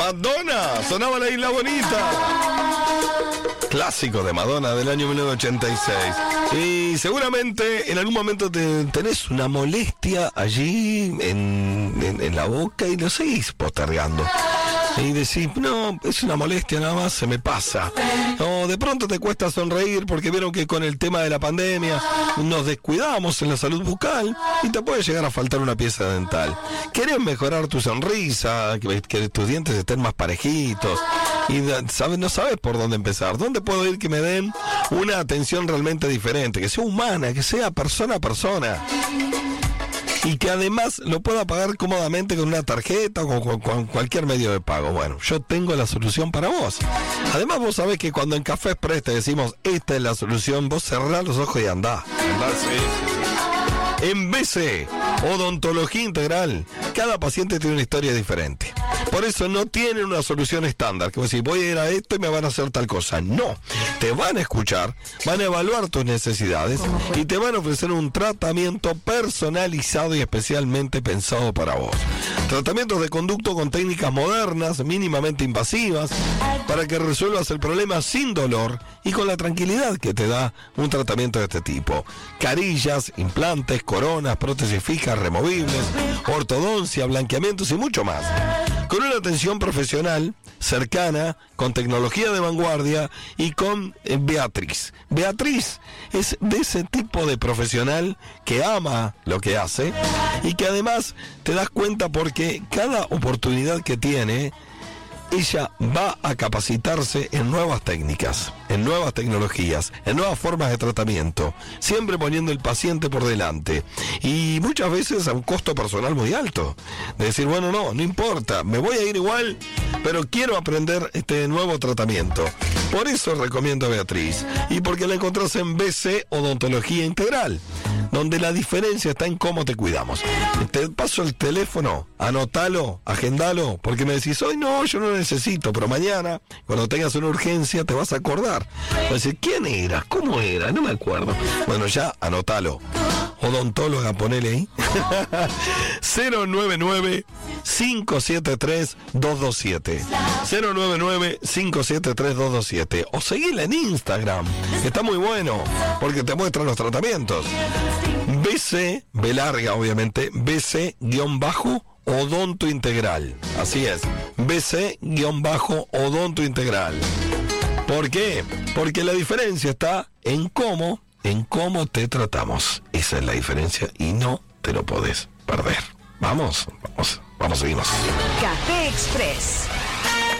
Madonna, sonaba La Isla Bonita. Clásico de Madonna del año 1986. Y seguramente en algún momento tenés una molestia allí en la boca y lo seguís postergando. Y decís, no, es una molestia nada más, se me pasa. O de pronto te cuesta sonreír porque vieron que con el tema de la pandemia nos descuidamos en la salud bucal y te puede llegar a faltar una pieza dental. Querés mejorar tu sonrisa, que tus dientes estén más parejitos y no sabes por dónde empezar. ¿Dónde puedo ir que me den una atención realmente diferente? Que sea humana, que sea persona a persona. Y que además lo pueda pagar cómodamente con una tarjeta o con cualquier medio de pago. Bueno, yo tengo la solución para vos. Además vos sabés que cuando en Café Express te decimos, esta es la solución, vos cerrás los ojos y andá. En BC, Odontología Integral, cada paciente tiene una historia diferente. Por eso no tienen una solución estándar, que vos decís, voy a ir a esto y me van a hacer tal cosa. No, te van a escuchar, van a evaluar tus necesidades y te van a ofrecer un tratamiento personalizado y especialmente pensado para vos. Tratamientos de conducto con técnicas modernas, mínimamente invasivas, para que resuelvas el problema sin dolor y con la tranquilidad que te da un tratamiento de este tipo. Carillas, implantes, coronas, prótesis fijas, removibles, ortodoncia, blanqueamientos y mucho más. Con una atención profesional, cercana, con tecnología de vanguardia y con Beatriz. Beatriz es de ese tipo de profesional que ama lo que hace y que además te das cuenta porque cada oportunidad que tiene, ella va a capacitarse en nuevas técnicas, en nuevas tecnologías, en nuevas formas de tratamiento, siempre poniendo el paciente por delante y muchas veces a un costo personal muy alto. De decir, bueno, no importa, me voy a ir igual, pero quiero aprender este nuevo tratamiento. Por eso recomiendo a Beatriz y porque la encontrás en BC Odontología Integral, donde la diferencia está en cómo te cuidamos. Te paso el teléfono, anótalo, agendalo, porque me decís, hoy no, yo no lo necesito, pero mañana, cuando tengas una urgencia, te vas a acordar. Vas a decir, ¿quién era? ¿Cómo era? No me acuerdo. Bueno, ya, anótalo. Odontóloga, ponele ahí. 099-573-227. 099-573-227. O seguila en Instagram, que está muy bueno, porque te muestra los tratamientos. BC, B larga obviamente, BC-Odonto Integral. Así es, BC-Odonto Integral. ¿Por qué? Porque la diferencia está en cómo te tratamos. Esa es la diferencia y no te lo podés perder. Vamos, seguimos. Café Express.